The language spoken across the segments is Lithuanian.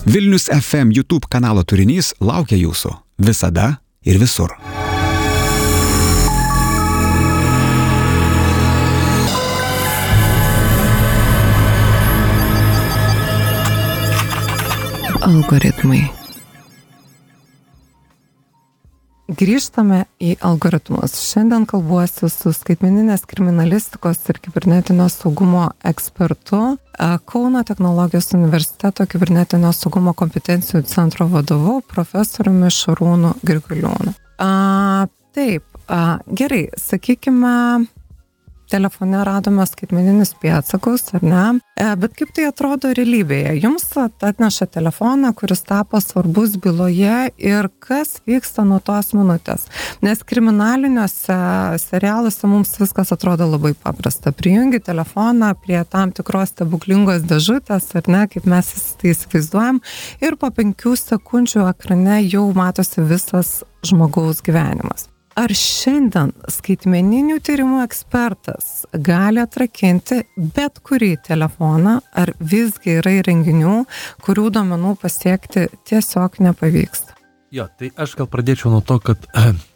Vilnius FM YouTube kanalo turinys laukia jūsų visada ir visur. Algoritmai. Grįžtame į algoritmus. Šiandien kalbuosi su skaitmeninės kriminalistikos ir kibernetinio saugumo ekspertu, Kauno technologijos universiteto kibernetinio saugumo kompetencijų centro vadovu, profesoriumi Šarūnu Grigaliūnu. Gerai, sakykime, telefone radome skaitmeninius pėdsakus, ar ne? Bet kaip tai atrodo realybėje? Jums atneša telefoną, kuris tapo svarbus byloje ir kas vyksta nuo tos minutės? Nes kriminaliniuose serialuose mums viskas atrodo labai paprasta. Prijungi telefoną prie tam tikros stebuklingos dėžutės, ar ne, kaip mes tai įsivaizduojam, ir po 5 sekundžių ekrane jau matosi visas žmogaus gyvenimas. Ar šiandien skaitmeninių tyrimų ekspertas gali atrakinti bet kurį telefoną, ar visgi yra įrenginių, kurių duomenų pasiekti tiesiog nepavyksta? Jo, tai aš gal pradėčiau nuo to, kad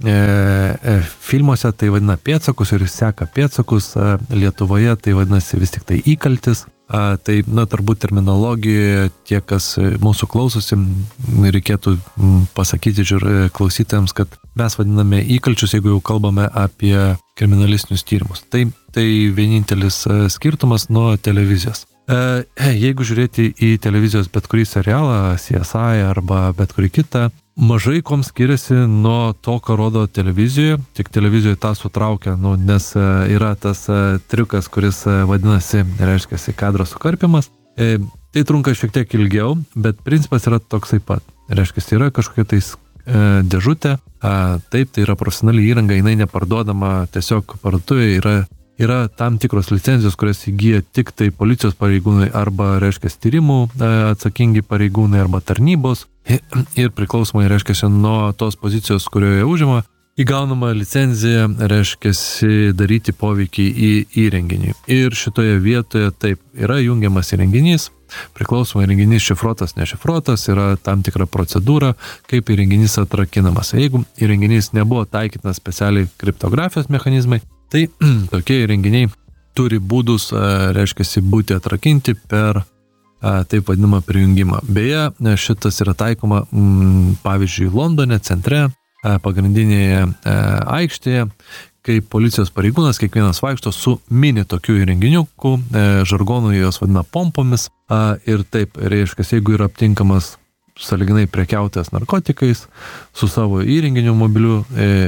filmuose tai vadina pėdsakus ir seka pėdsakus, Lietuvoje tai vadinasi vis tik tai įkaltis. Tai, turbūt terminologijoje tie, kas mūsų klausosi, reikėtų pasakyti klausytojams, kad mes vadiname įkalčius, jeigu jau kalbame apie kriminalistinius tyrimus. Tai vienintelis skirtumas nuo televizijos. Jeigu žiūrėti į televizijos bet kurį serialą, CSI arba bet kurį kitą, mažai kom skiriasi nuo to, ką rodo televizijoje, tik televizijoje tą sutraukia, nes yra tas triukas, kuris vadinasi, reiškia, kadro sukarpimas. Tai trunka šiek tiek ilgiau, bet principas yra toksai pat. Reiškia, yra kažkokia tais dėžutė, taip, tai yra profesionali įranga, jinai neparduodama tiesiog parduotuvėje, yra tam tikros licenzijos, kurias įgyja tik tai policijos pareigūnai arba, reiškia, tyrimų atsakingi pareigūnai arba tarnybos ir priklausomai, reiškia, nuo tos pozicijos, kurioje užima, įgaunama licenzija, reiškia, daryti poveikį į įrenginį. Ir šitoje vietoje taip yra jungiamas įrenginys, priklausomai įrenginys šifruotas, nešifruotas, yra tam tikra procedūra, kaip įrenginys atrakinamas. Jeigu įrenginys nebuvo taikytas specialiai kriptografijos mechanizmai, tai tokie įrenginiai turi būdus, reiškia, būti atrakinti per taip vadinamą prijungimą. Beje, šitas yra taikoma, pavyzdžiui, Londone, centre, pagrindinėje aikštėje, kai policijos pareigūnas kiekvienas vaikšto su mini tokių įrenginiukų, žargonų jos vadina pompomis, ir taip, reiškia, jeigu yra aptinkamas sąlyginai prekiautojas narkotikais su savo įrenginiu mobiliu,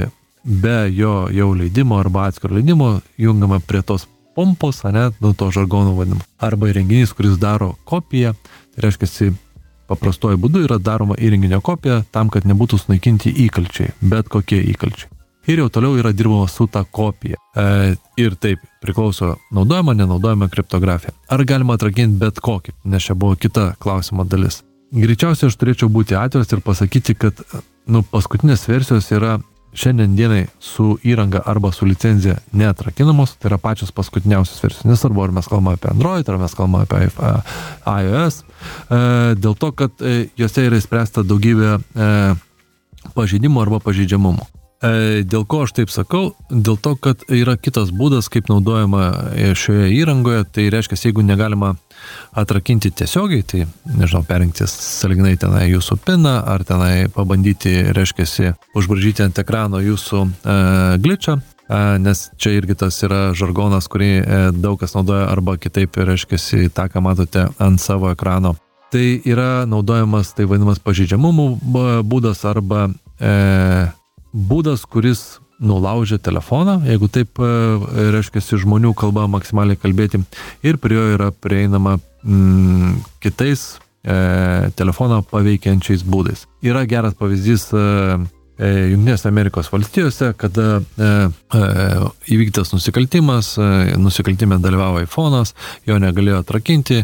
be jo jau leidimo arba atskiro leidimo jungiama prie tos pompos, to žargonų vadinimo. Arba įrenginys, kuris daro kopiją, tai reiškia, paprastuoju būdu yra daroma įrenginio kopija tam, kad nebūtų sunaikinti įkalčiai, bet kokie įkalčiai. Ir jau toliau yra dirbama su ta kopija. Ir taip priklauso naudojama, nenaudojama kriptografija. Ar galima atrakinti bet kokį, nes čia buvo kita klausimo dalis. Greičiausiai aš turėčiau būti atviras ir pasakyti, kad paskutinės versijos yra šiandien dienai su įranga arba su licenzija neatrakinamos, tai yra pačios paskutiniausios versijos. Nesvarbu, ar mes kalbame apie Android, ar mes kalbame apie iOS, dėl to, kad jose yra įspręsta daugybė pažeidimų arba pažeidžiamumų. Dėl ko aš taip sakau? Dėl to, kad yra kitas būdas, kaip naudojama šioje įrangoje, tai reiškia, jeigu negalima atrakinti tiesiogiai, tai, nežinau, perinkti sąlyginai tenai jūsų piną, ar tenai pabandyti, reiškia, užbražyti ant ekrano jūsų glitchą, nes čia irgi tas yra žargonas, kurį daug kas naudoja, arba kitaip, reiškia, tą, ką matote ant savo ekrano. Tai yra naudojamas, tai vadinamas pažeidžiamumų būdas, arba būdas, kuris nulaužia telefoną, jeigu taip, reiškia, žmonių kalba maksimaliai kalbėti, ir prie jo yra prieinama kitais telefoną paveikiančiais būdais. Yra geras pavyzdys Jungtinėse Amerikos valstijose, kada įvykdytas nusikaltimas, nusikaltime dalyvavo iPhone'as, jo negalėjo atrakinti,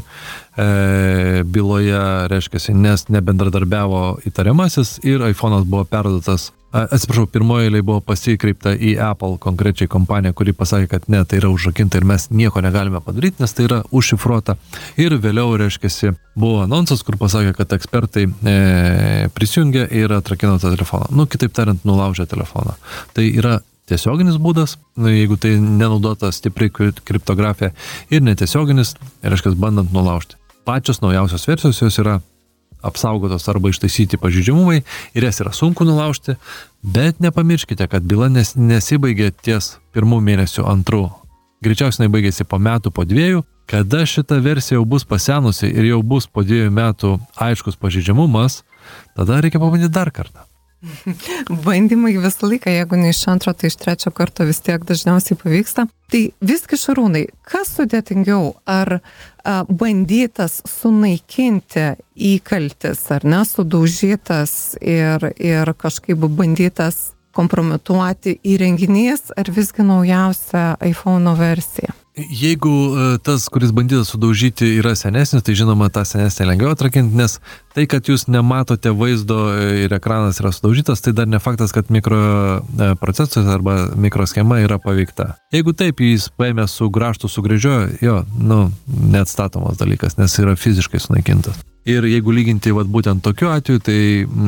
byloje, reiškia, nes nebendradarbiavo įtariamasis ir iPhone'as buvo perduotas Atsiprašau, pirmoji eilė buvo pasikreipta į Apple konkrečiai kompaniją, kuri pasakė, kad ne, tai yra užrakinta ir mes nieko negalime padaryti, nes tai yra užšifruota. Ir vėliau, reiškiasi, buvo anonsas, kur pasakė, kad ekspertai prisijungė ir atrakino tą telefoną. Nu, kitaip tariant, nulaužė telefoną. Tai yra tiesioginis būdas, jeigu tai nenaudota stipri kriptografija, ir netiesioginis, reiškia, bandant nulaužti. Pačios naujausios versijos jos yra apsaugotos arba ištaisyti pažeidžiamumai ir jas yra sunku nulaužti, bet nepamirškite, kad byla nesibaigė ties 1 mėnesių 2. Greičiausiai baigėsi po metų, po 2, kada šita versija jau bus pasenusi ir jau bus po 2 metų aiškus pažeidžiamumas, tada reikia pabandyti dar kartą. Bandymai visą laiką, jeigu ne iš 2, tai iš 3 karto vis tiek dažniausiai pavyksta. Tai visgi, Šarūnai, kas sudėtingiau, ar bandytas sunaikinti įkaltis, ar ne, sudaužytas ir kažkaip bandytas kompromituoti įrenginys, ar visgi naujausia iPhone versija? Jeigu tas, kuris bandytas sudaužyti, yra senesnis, tai žinoma, tą senesnį lengviau atrakinti, nes tai, kad jūs nematote vaizdo ir ekranas yra sudaužytas, tai dar ne faktas, kad mikroprocesorius arba mikroschema yra paveikta. Jeigu taip, jis paėmė su grąžtu, sugrįžiojo, neatstatomas dalykas, nes yra fiziškai sunaikintas. Ir jeigu lyginti būtent tokiu atveju, tai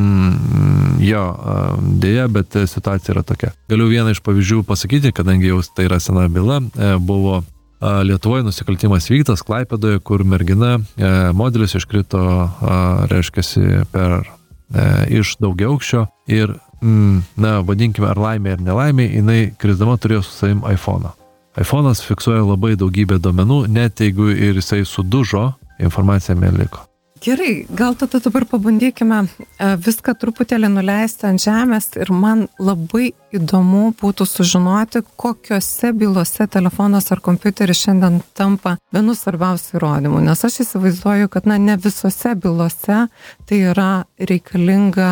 dėja, bet situacija yra tokia. Galiu vieną iš pavyzdžių pasakyti, kadangi jau tai yra sena byla, buvo Lietuvoje nusikaltimas vykdytas Klaipėdoje, kur mergina modelis iškrito, reiškiasi, iš daugiaaukščio ir, vadinkime, ar laimė ar nelaimė, jinai krisdama turėjo su savim iPhone'ą. iPhone'as fiksuoja labai daugybę duomenų, net jeigu ir jisai sudužo, informacija liko. Gerai, gal tada dabar pabandykime viską truputėlį nuleisti ant žemės ir man labai įdomu būtų sužinoti, kokiose bylose telefonas ar kompiuteris šiandien tampa vienu svarbiausių įrodymų, nes aš įsivaizduoju, kad ne visose bylose tai yra reikalinga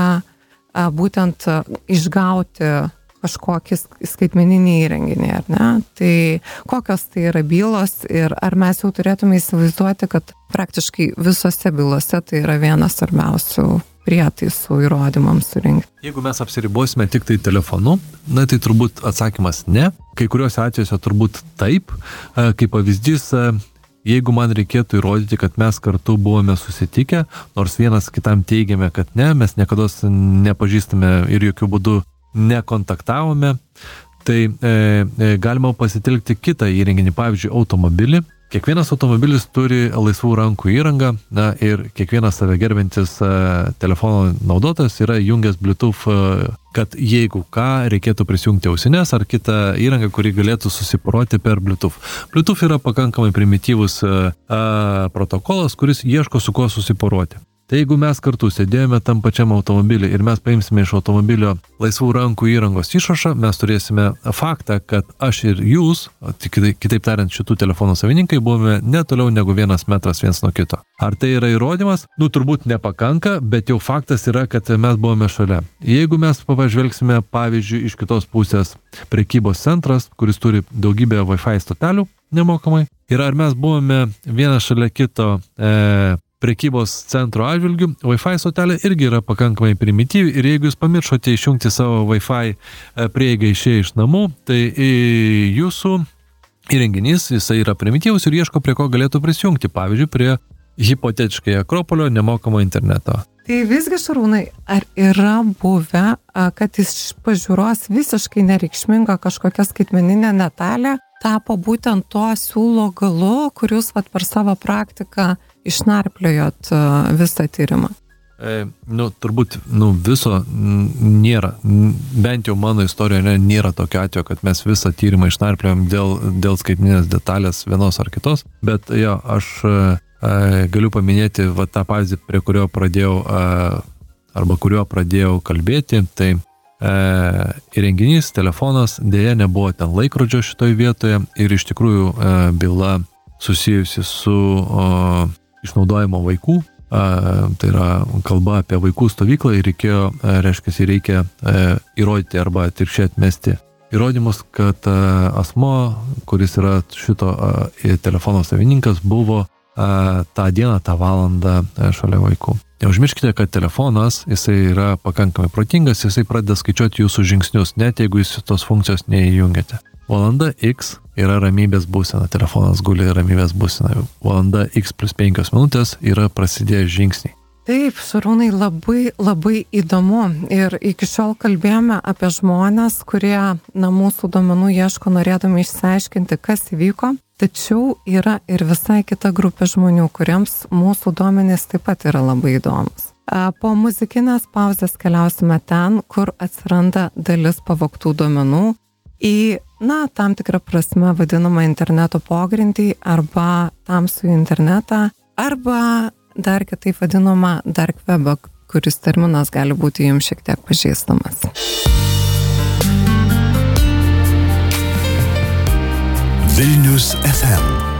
būtent išgauti kažkokį skaitmeninį įrenginį, ar ne? Tai kokios tai yra bylos ir ar mes jau turėtume įsivaizduoti, kad praktiškai visose bylose tai yra vienas svarbiausių prietaisų įrodymams surinkti. Jeigu mes apsiribosime tik tai telefonu, tai turbūt atsakymas ne. Kai kuriuose atvejuose turbūt taip. Kaip pavyzdys, jeigu man reikėtų įrodyti, kad mes kartu buvome susitikę, nors vienas kitam teigiame, kad ne, mes niekada nepažįstame ir jokių būdų nekontaktavome, tai galima pasitelkti kitą įrenginį, pavyzdžiui, automobilį. Kiekvienas automobilis turi laisvų rankų įrangą, ir kiekvienas save gerbintis telefono naudotojas yra jungęs Bluetooth, kad jeigu ką, reikėtų prisijungti ausines ar kitą įrangą, kuri galėtų susiporoti per Bluetooth. Bluetooth yra pakankamai primityvus protokolas, kuris ieško su kuo susiporoti. Tai jeigu mes kartu sėdėjome tam pačiam automobilį ir mes paimsime iš automobilio laisvų rankų įrangos išrašą, mes turėsime faktą, kad aš ir jūs, kitaip tariant, šitų telefonų savininkai, buvome netoliau negu 1 metras viens nuo kito. Ar tai yra įrodymas? Turbūt nepakanka, bet jau faktas yra, kad mes buvome šalia. Jeigu mes pažvelgsime, pavyzdžiui, iš kitos pusės prekybos centras, kuris turi daugybę Wi-Fi stotelių nemokamai, ir ar mes buvome vienas šalia kito prekybos centro atžvilgių, Wi-Fi stotelė irgi yra pakankamai primityvi ir jeigu jūs pamiršote išjungti savo Wi-Fi prieigą išėję iš namų, tai jūsų įrenginys, jisai yra primityvus ir ieško, prie ko galėtų prisijungti, pavyzdžiui, prie hipotetiškai Akropolio nemokamo interneto. Tai visgi, Šarūnai, ar yra buvę, kad iš pažiūros visiškai nereikšminga kažkokia skaitmeninė detalė tapo būtent to siūlo galu, kur jūs per savo praktiką išnarpliojot visą tyrimą? Turbūt viso nėra, bent jau mano istorijoje nėra tokio atvejo, kad mes visą tyrimą išnarpliojom dėl skaitmeninės detalės vienos ar kitos, bet aš galiu paminėti tą pavyzdį, prie kurio pradėjau arba kuriuo pradėjau kalbėti, tai įrenginys, telefonas, dėja nebuvo ten laikrodžio šitoj vietoje ir iš tikrųjų byla susijusi su išnaudojimo vaikų, tai yra kalba apie vaikų stovyklą ir reikia įrodyti arba atvirkščiai atmesti įrodymus, kad asmo, kuris yra šito telefono savininkas, buvo tą dieną, tą valandą šalia vaikų. Neužmirškite, kad telefonas, jisai yra pakankamai protingas, jisai pradeda skaičiuoti jūsų žingsnius, net jeigu jūs tos funkcijos neįjungiate. Valanda X yra ramybės būsena, telefonas guli ramybės būsena. Valanda X plus 5 minutės yra prasidėję žingsniai. Taip, Šarūnai, labai įdomu. Ir iki šiol kalbėjome apie žmonės, kurie mūsų duomenų ieško norėdami išsiaiškinti, kas įvyko. Tačiau yra ir visai kita grupė žmonių, kuriems mūsų duomenys taip pat yra labai įdomus. Po muzikinės pauzės keliausime ten, kur atsiranda dalis pavogtų duomenų į, tam tikrą prasme vadinamą interneto pogrindį arba tamsųjį internetą, arba dar kitaip vadinama dark webą, kuris terminas gali būti jums šiek tiek pažįstamas. Vilnius FM